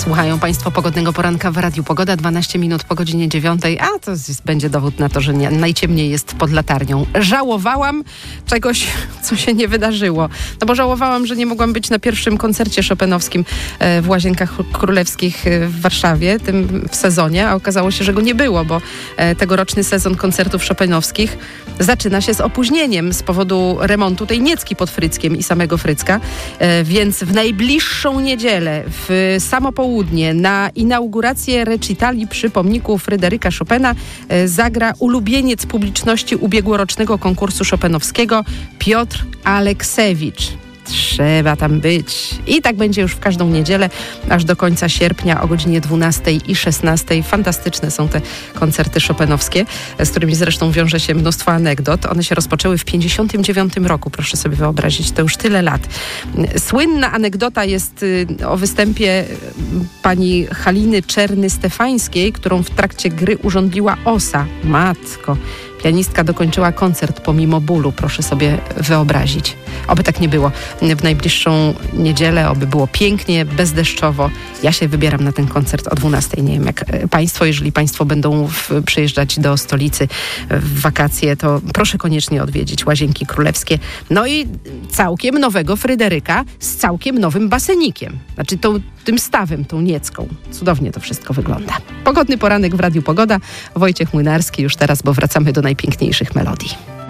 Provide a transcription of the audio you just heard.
Słuchają Państwo pogodnego poranka w Radiu Pogoda, 12 minut po godzinie 9, a to będzie dowód na to, że najciemniej jest pod latarnią. Żałowałam czegoś, co się nie wydarzyło. No bo żałowałam, że nie mogłam być na pierwszym koncercie chopinowskim w Łazienkach Królewskich w Warszawie, tym w sezonie, a okazało się, że go nie było, bo tegoroczny sezon koncertów chopinowskich zaczyna się z opóźnieniem z powodu remontu tej Niecki pod Fryckiem i samego Frycka, więc w najbliższą niedzielę w samo południe na inaugurację recitali przy pomniku Fryderyka Chopina zagra ulubieniec publiczności ubiegłorocznego konkursu chopinowskiego Piotr Aleksewicz. Trzeba tam być. I tak będzie już w każdą niedzielę, aż do końca sierpnia o godzinie 12 i 16. Fantastyczne są te koncerty chopinowskie, z którymi zresztą wiąże się mnóstwo anegdot. One się rozpoczęły w 1959 roku, proszę sobie wyobrazić, to już tyle lat. Słynna anegdota jest o występie pani Haliny Czerny-Stefańskiej, którą w trakcie gry urządliła osa. Matko. Pianistka dokończyła koncert pomimo bólu, proszę sobie wyobrazić. Oby tak nie było w najbliższą niedzielę, oby było pięknie, bezdeszczowo. Ja się wybieram na ten koncert o 12. Nie wiem jak Państwo, jeżeli Państwo będą przyjeżdżać do stolicy w wakacje, to proszę koniecznie odwiedzić Łazienki Królewskie. No i całkiem nowego Fryderyka z całkiem nowym basenikiem. Znaczy tym stawem, tą Niecką. Cudownie to wszystko wygląda. Pogodny poranek w Radiu Pogoda. Wojciech Młynarski już teraz, bo wracamy do najpiękniejszych melodii.